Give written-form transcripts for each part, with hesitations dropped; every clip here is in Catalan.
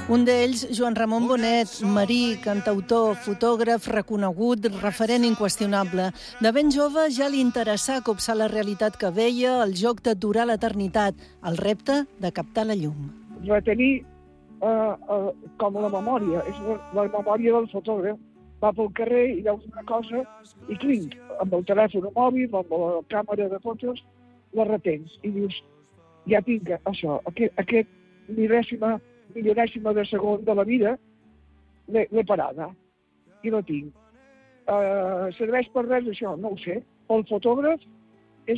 Un d'ells, Joan Ramon Bonet, marí, cantautor, fotògraf reconegut, referent inqüestionable. De ben jove ja li interessà copsar la realitat que veia, el joc d'aturar l'eternitat, el repte de captar la llum. Retenir com la memòria, és la memòria del fotògraf. Va pel carrer i veus una cosa i clinc, amb el telèfon mòbil, amb la càmera de fotos, la retens i dius, ja tinc això, aquest milionèsima de segon de la vida l'he parada i la tinc. Serveix per res això? No ho sé. El fotògraf és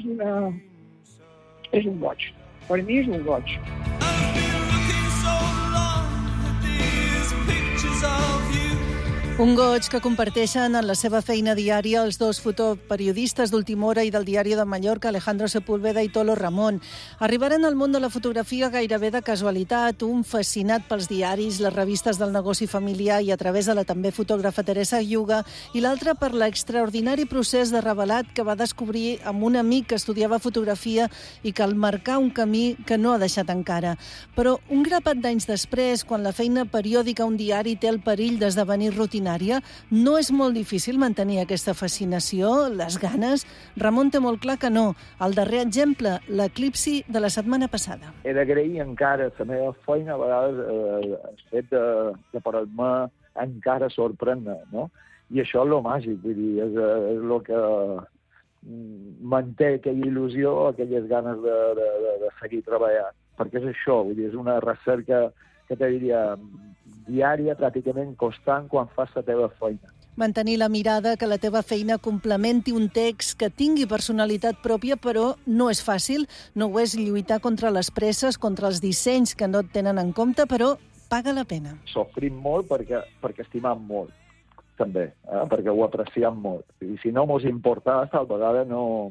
un goig. Per mi és un goig. Un goig que comparteixen en la seva feina diària els dos fotoperiodistes d'Última Hora i del Diari de Mallorca, Alejandro Sepúlveda i Tolo Ramón. Arribaren al món de la fotografia gairebé de casualitat, un fascinat pels diaris, les revistes del negoci familiar i a través de la també fotògrafa Teresa Yuga, i l'altre per l'extraordinari procés de revelat que va descobrir amb un amic que estudiava fotografia i que el marcà un camí que no ha deixat encara. Però un grapat d'anys després, quan la feina periòdica a un diari té el perill d'esdevenir rutinària, no és molt difícil mantenir aquesta fascinació, les ganes? Ramon té molt clar que no. El darrer exemple, l'eclipsi de la setmana passada. He d'agrair encara la meva feina, a vegades el fet de poder-me encara sorprendre, no? I això és el màgic, vull dir, és el que manté aquella il·lusió, aquelles ganes de seguir treballant. Perquè és això, vull dir, és una recerca que te diria diària, pràcticament constant, quan fas la teva feina. Mantenir la mirada, que la teva feina complementi un text que tingui personalitat pròpia, però no és fàcil. No ho és lluitar contra les presses, contra els dissenys que no et tenen en compte, però paga la pena. Sofrim molt perquè estimam molt, també, perquè ho apreciem molt. I si no mos importava, tal vegada no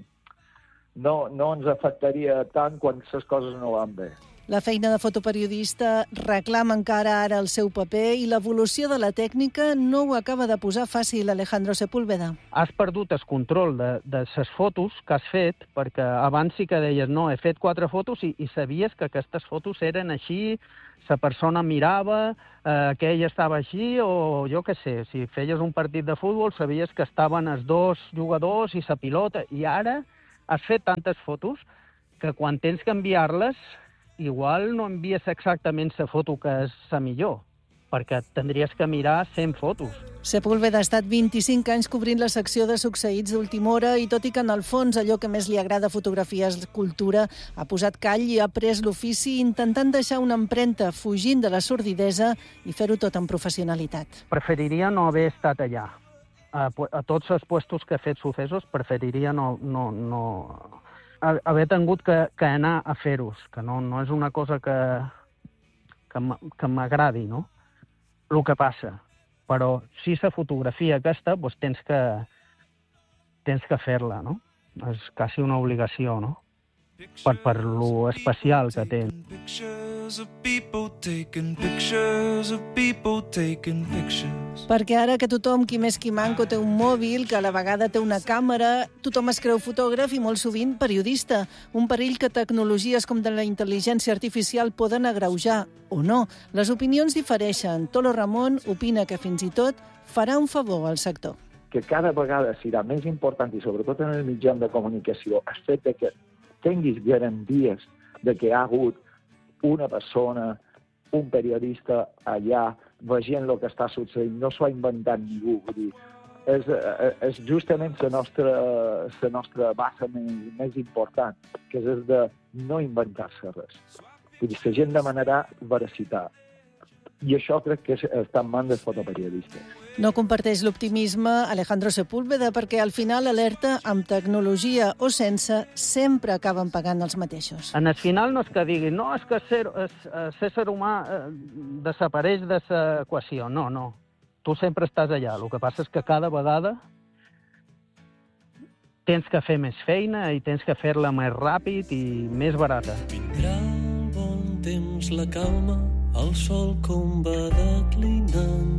ens afectaria tant quan les coses no van bé. La feina de fotoperiodista reclama encara ara el seu paper i l'evolució de la tècnica no ho acaba de posar fàcil, Alejandro Sepúlveda. Has perdut el control de les fotos que has fet, perquè abans sí que deies, no, he fet 4 fotos i sabies que aquestes fotos eren així, la persona mirava, aquell estava així, o jo què sé, si feies un partit de futbol sabies que estaven els dos jugadors i la pilota, i ara has fet tantes fotos que quan tens que enviar-les igual no envies exactament la foto que és la millor, perquè tindries que mirar 100 fotos. Sepúlveda ha estat 25 anys cobrint la secció de succeïts d'Última Hora i tot i que en el fons allò que més li agrada fotografia és cultura, ha posat call i ha après l'ofici intentant deixar una empremta fugint de la sordidesa i fer-ho tot amb professionalitat. Preferiria no haver estat allà. A tots els puestos que he fet successos preferiria no haver tingut que anar a fer-los, que no és una cosa que m'agradi, no? El que passa. Però si la fotografia aquesta, doncs tens que fer-la, no? És quasi una obligació, no? Per lo especial que té. Perquè ara que tothom, qui més qui manco, té un mòbil, que a la vegada té una càmera, tothom es creu fotògraf i molt sovint periodista. Un perill que tecnologies com de la intel·ligència artificial poden agreujar, o no. Les opinions difereixen. Tolo Ramón opina que fins i tot farà un favor al sector. Que cada vegada serà més important, i sobretot en el mitjà de comunicació, el fet de que tinguis garanties de que hi ha hagut una persona, un periodista allà veient el que està succeint. No s'ho ha inventat ningú. Vull dir, és justament la nostra base més important, que és de no inventar-se res. Vull dir, la gent demanarà veracitat. I això crec que està en mans dels fotoperiodistes. No comparteix l'optimisme Alejandro Sepúlveda perquè al final alerta amb tecnologia o sense sempre acaben pagant els mateixos. En el final no és que diguin no, és que l'ésser humà desapareix de l'equació. No. Tu sempre estàs allà. El que passa és que cada vegada tens que fer més feina i tens que fer-la més ràpid i més barata. Vindrà el bon temps, la calma, el sol com va declinant.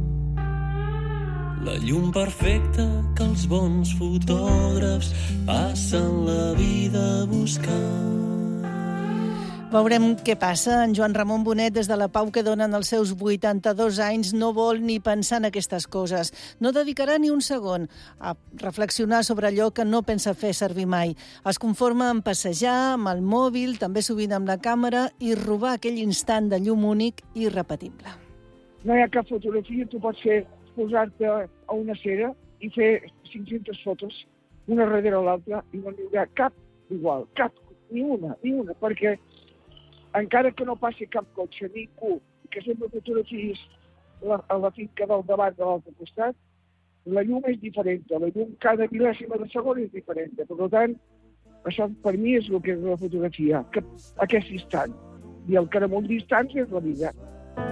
La llum perfecta que els bons fotògrafs passen la vida buscant. Veurem què passa. En Joan Ramon Bonet, des de la pau que donen els seus 82 anys, no vol ni pensar en aquestes coses. No dedicarà ni un segon a reflexionar sobre allò que no pensa fer servir mai. Es conforma en passejar, amb el mòbil, també sovint amb la càmera, i robar aquell instant de llum únic i irrepetible. No hi ha cap fotografia, tu pots posar-te a una cera i fer 500 fotos, una darrere l'altra, i no n'hi haurà cap igual, cap, ni una, perquè encara que no passi cap cotxe, ningú, que sempre fotografies a la finca del davant de l'altre costat, la llum és diferent, la llum cada mil·lèsima de segon és diferent. Per tant, això per mi és el que és la fotografia, aquest instant. I el que en un distància és la vida.